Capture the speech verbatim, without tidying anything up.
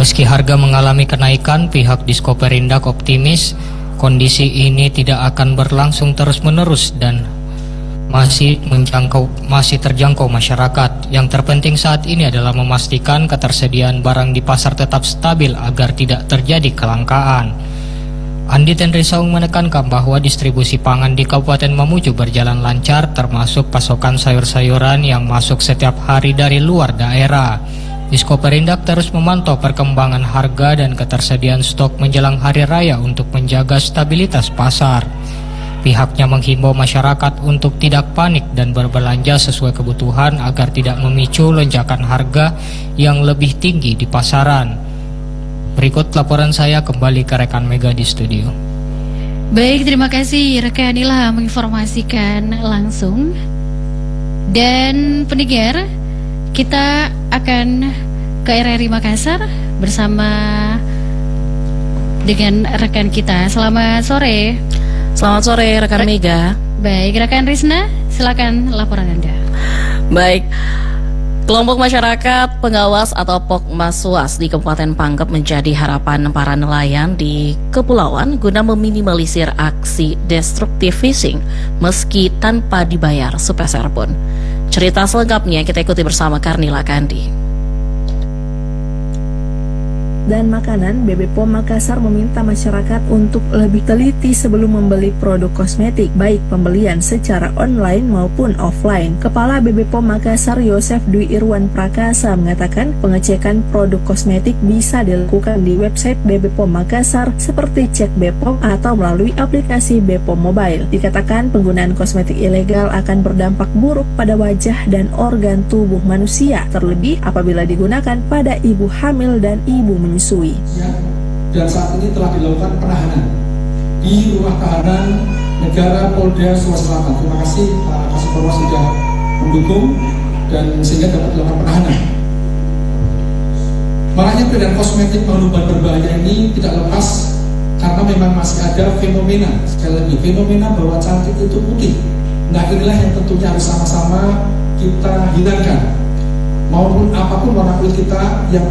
Meski harga mengalami kenaikan, pihak Diskoperindak optimis kondisi ini tidak akan berlangsung terus-menerus dan masih menjangkau masih terjangkau masyarakat. Yang terpenting saat ini adalah memastikan ketersediaan barang di pasar tetap stabil agar tidak terjadi kelangkaan. Andi Tenrisaung menekankan bahwa distribusi pangan di Kabupaten Mamuju berjalan lancar, termasuk pasokan sayur-sayuran yang masuk setiap hari dari luar daerah. Diskoperindak terus memantau perkembangan harga dan ketersediaan stok menjelang hari raya untuk menjaga stabilitas pasar. Pihaknya menghimbau masyarakat untuk tidak panik dan berbelanja sesuai kebutuhan agar tidak memicu lonjakan harga yang lebih tinggi di pasaran. Berikut laporan saya, kembali ke rekan Mega di studio. Baik, terima kasih rekan Ilham menginformasikan langsung. Dan pendengar, kita akan ke R R I Makassar bersama dengan rekan kita. Selamat sore. Selamat sore rekan Re Mega. Baik, rekan Risna, silakan laporan Anda. Baik, kelompok masyarakat pengawas atau Pokmaswas di Kabupaten Pangkep menjadi harapan para nelayan di kepulauan guna meminimalisir aksi destruktif fishing meski tanpa dibayar sepeser pun. Cerita selengkapnya kita ikuti bersama Karnila Kandi. Dan makanan, B B P O M Makassar meminta masyarakat untuk lebih teliti sebelum membeli produk kosmetik, baik pembelian secara online maupun offline. Kepala B B P O M Makassar Yosef Dwi Irwan Prakasa mengatakan pengecekan produk kosmetik bisa dilakukan di website B B P O M Makassar seperti Cek B P O M atau melalui aplikasi B P O M Mobile. Dikatakan penggunaan kosmetik ilegal akan berdampak buruk pada wajah dan organ tubuh manusia, terlebih apabila digunakan pada ibu hamil dan ibu menyusui. Ya, dan saat ini telah dilakukan penahanan di rumah tahanan negara Polda Sulawesi Selatan. Terima kasih Pak Kasih sudah mendukung dan sehingga dapat dilakukan penahanan. Makanya peredaran kosmetik mengandung berbahaya ini tidak lepas karena memang masih ada fenomena, sekali lagi fenomena bahwa cantik itu putih. Nah, inilah yang tentunya harus sama-sama kita hilangkan. Maupun apapun warna kulit kita yang